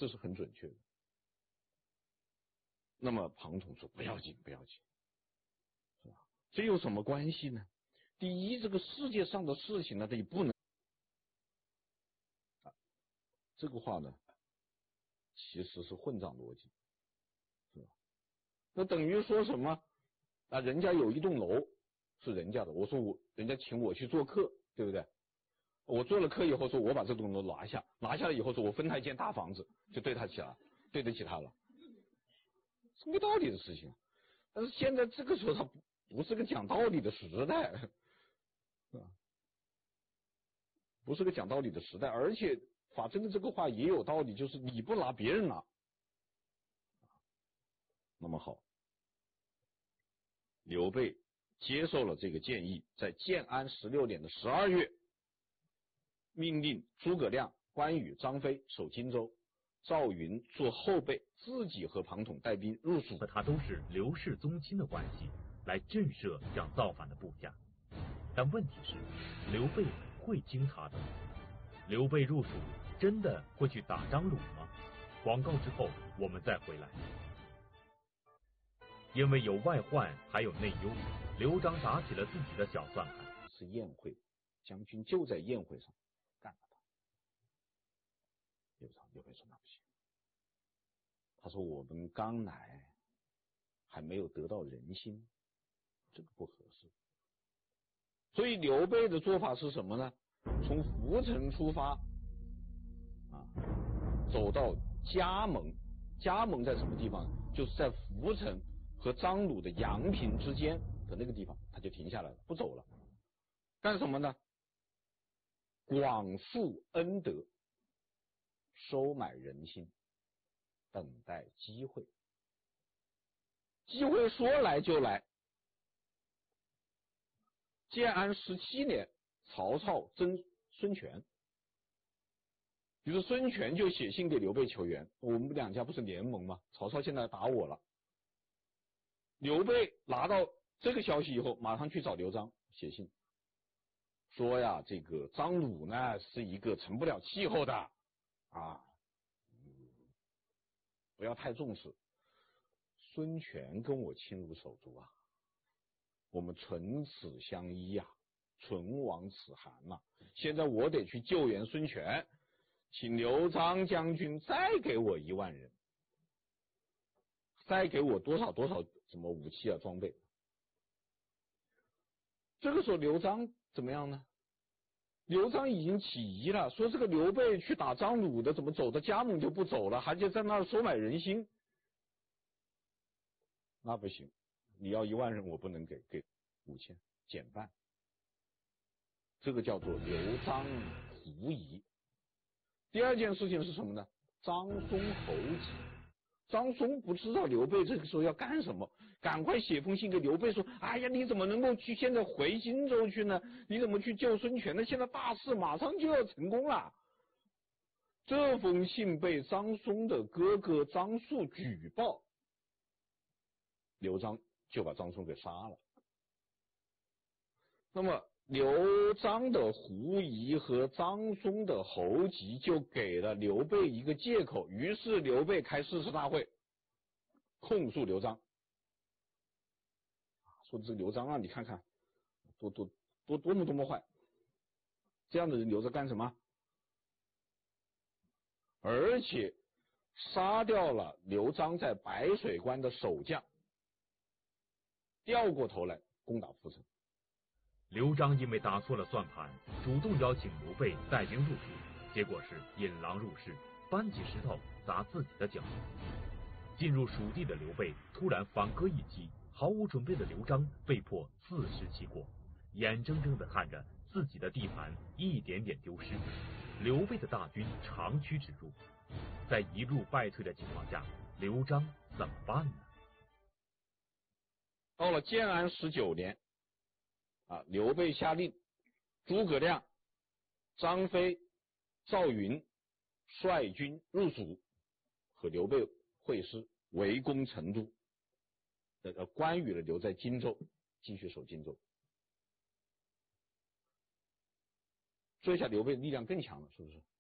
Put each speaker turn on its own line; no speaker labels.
这是很准确的。那么庞统说不要紧，不要紧，是吧？这有什么关系呢？第一，这个世界上的事情呢，它也不能这个话呢，其实是混账逻辑，是吧？那等于说什么啊？人家有一栋楼是人家的，我说人家请我去做客，对不对？我做了客以后说，我把这栋楼拿下了以后说，我分他一间大房子，就对得起他了，是没道理的事情。但是现在这个时候，他不是个讲道理的时代，是吧？不是个讲道理的时代，而且法正的这个话也有道理，就是你不拿，别人拿。那么好，刘备接受了这个建议，在建安16年的12月，命令诸葛亮、关羽、张飞守荆州，赵云做后备，自己和庞统带兵入蜀。
和他都是刘氏宗亲的关系，来震慑想造反的部下。但问题是，刘备会听他的吗？刘备入蜀真的会去打张鲁吗？广告之后我们再回来。因为有外患还有内忧，刘璋打起了自己的小算盘。
是宴会，将军就在宴会上干了他。刘备说那不行，他说我们刚来还没有得到人心，这个不合适。所以刘备的做法是什么呢？从涪城出发走到加盟。加盟在什么地方？就是在涪城和张鲁的阳平之间的那个地方，他就停下来了，不走了。干什么呢？广树恩德，收买人心，等待机会。机会说来就来。建安17年，曹操征孙权，于是孙权就写信给刘备求援，我们两家不是联盟吗？曹操现在打我了。刘备拿到这个消息以后，马上去找刘璋写信，说呀，这个张鲁呢是一个成不了气候的不要太重视。孙权跟我亲如手足啊，我们唇齿相依啊，唇亡齿寒啊。现在我得去救援孙权，请刘璋将军再给我1万人，再给我多少什么武器啊装备。这个时候刘璋怎么样呢？刘璋已经起疑了，说这个刘备去打张鲁的，怎么走到加盟就不走了，还就在那儿收买人心。那不行，你要1万人我不能给5000，减半。这个叫做刘璋狐疑。第二件事情是什么呢？张松猴急。张松不知道刘备这个时候要干什么，赶快写封信给刘备说，哎呀，你怎么能够去现在回荆州去呢？你怎么去救孙权呢？现在大事马上就要成功了。这封信被张松的哥哥张术举报，刘璋就把张松给杀了。那么刘璋的狐疑和张松的猴急就给了刘备一个借口，于是刘备开誓师大会控诉刘璋，说这刘璋啊，你看看多么坏，这样的人留着干什么？而且杀掉了刘璋在白水关的守将，掉过头来攻打涪城。
刘璋因为打错了算盘，主动邀请刘备带兵入蜀，结果是引狼入室，搬起石头砸自己的脚。进入蜀地的刘备突然反戈一击，毫无准备的刘璋被迫自食其果，眼睁睁地看着自己的地盘一点点丢失。刘备的大军长驱直入，在一路败退的情况下，刘璋怎么办呢？
到了建安19年刘备下令，诸葛亮、张飞、赵云率军入蜀，和刘备会师，围攻成都。关羽留在荆州，继续守荆州。这下刘备力量更强了，是不是？